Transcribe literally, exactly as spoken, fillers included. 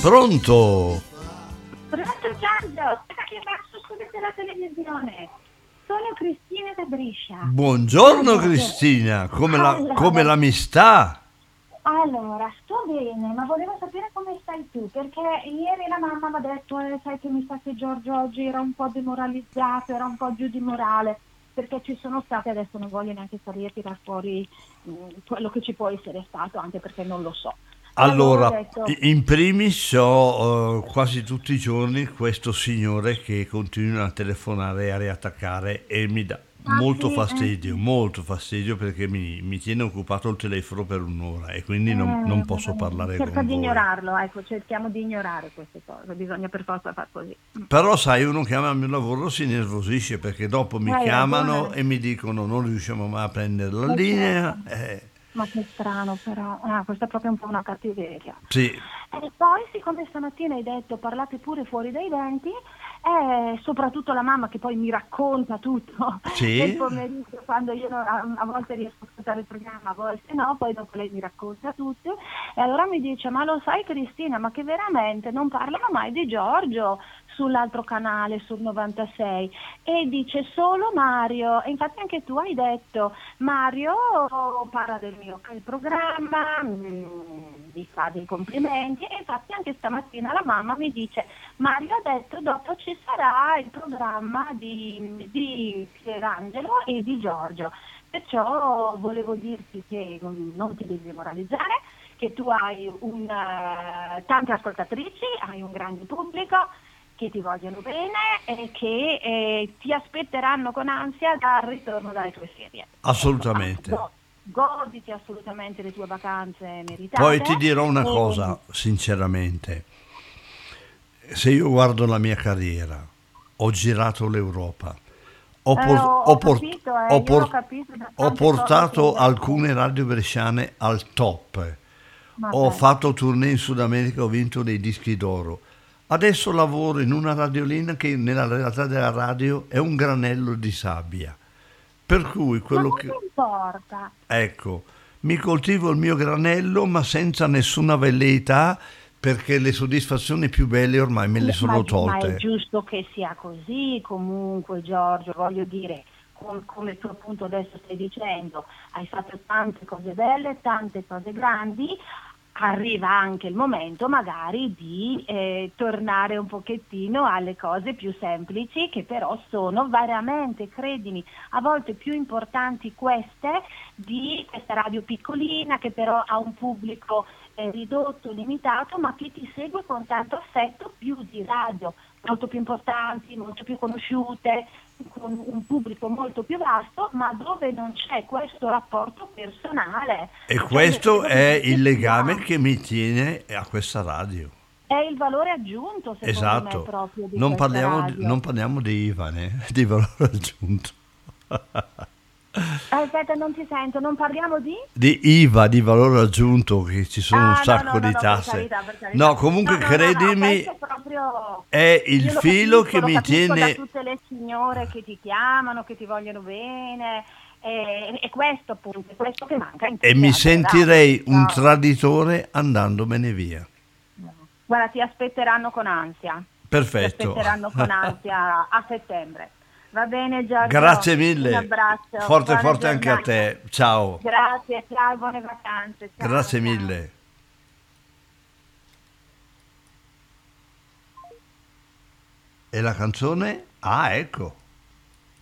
Pronto? Pronto Giorgio, aspetta che passo subito la televisione. Sono Cristina da Brescia. Buongiorno Allora, Cristina, come, la, allora, come l'amistà? allora, sto bene, ma volevo sapere come stai tu, perché ieri la mamma mi ha detto, eh, sai che mi sa che Giorgio oggi era un po' demoralizzato, era un po' giù di morale, perché ci sono state, adesso non voglio neanche stare a tirar fuori mh, quello che ci può essere stato, anche perché non lo so. E allora ho Allora, detto, in primis ho eh, quasi tutti i giorni questo signore che continua a telefonare e a riattaccare e mi dà ah molto sì, eh fastidio, sì. molto fastidio perché mi, mi tiene occupato il telefono per un'ora e quindi non, non Eh, posso parlare cerca con di voi. ignorarlo, ecco, cerchiamo di ignorare queste cose, bisogna per forza far così. Mm. Però sai, uno chiama al mio lavoro si nervosisce perché dopo mi Hai chiamano ragione, e mi dicono non riusciamo mai a prendere la eh, certo, linea. Eh, ma che strano però, ah, questa è proprio un po' una cattiveria. sì, E poi, siccome stamattina hai detto parlate pure fuori dai denti, e soprattutto la mamma che poi mi racconta tutto nel sì, pomeriggio, quando io non- a, a volte riesco a ascoltare il programma, a volte no, poi dopo lei mi racconta tutto, e allora mi dice, ma lo sai Cristina, ma che veramente non parlano mai di Giorgio sull'altro canale, sul novantasei, e dice solo Mario, e infatti anche tu hai detto, Mario parla del mio del programma, mm, mi fa dei complimenti, e infatti anche stamattina la mamma mi dice, Mario ha detto dopo ci sarà il programma di, di Pierangelo e di Giorgio, perciò volevo dirti che mm, non ti devi demoralizzare, che tu hai un, eh, tante ascoltatrici, hai un grande pubblico che ti vogliono bene e che eh, ti aspetteranno con ansia dal ritorno dalle tue ferie. Ecco, ah, assolutamente. go- goditi assolutamente le tue vacanze Poi meritate. ti dirò una E, cosa, sinceramente, se io guardo la mia carriera, ho girato l'Europa, ho, eh, por- ho, ho ho port- capito, eh, ho io l'ho por- capito da ho tante cose che hai portato detto. alcune radio bresciane al top, Ma ho pensa. fatto tournée in Sud America, ho vinto dei dischi d'oro. Adesso lavoro in una radiolina che nella realtà della radio è un granello di sabbia. Per cui Ma quello non che... ti importa. Ecco, mi coltivo il mio granello ma senza nessuna velleità perché le soddisfazioni più belle ormai me le Ma, sono ma è tolte. giusto che sia così comunque Giorgio, voglio dire, com- come tu appunto adesso stai dicendo, hai fatto tante cose belle, tante cose grandi, arriva anche il momento magari di eh, tornare un pochettino alle cose più semplici che però sono veramente, credimi, a volte più importanti queste di questa radio piccolina che però ha un pubblico eh, ridotto, limitato, ma che ti segue con tanto affetto più di radio, molto più importanti, molto più conosciute, con un pubblico molto più vasto, ma dove non c'è questo rapporto personale. E Cioè io questo credo che è tutti il legame siamo. che mi tiene a questa radio. È il valore aggiunto, secondo me, Esatto. proprio di Non questa parliamo di, non radio. parliamo di I V A, né? Di valore aggiunto. Aspetta, non ti sento, non parliamo di? Di I V A, di valore aggiunto, che ci sono un Ah, no, sacco no, no, di no, per tasse. carità, per No, carità. comunque No, no, no, no, credimi, questo è proprio. è il Io lo filo capisco, che lo mi capisco da tiene tutte le signore che ti chiamano, che ti vogliono bene. E, e questo appunto, è questo che manca in e tante mi altre radio. sentirei un Perciò, traditore andandomene via. guarda, ti aspetteranno con ansia. Ti Perfetto. aspetteranno con ansia a settembre. Va bene, Grazie Giorgio? Un mille. abbraccio, Forte buona forte anche a giornata. te. Ciao. Grazie, ciao, buone vacanze. Ciao, Grazie ciao. mille. E la canzone? Ah, ecco.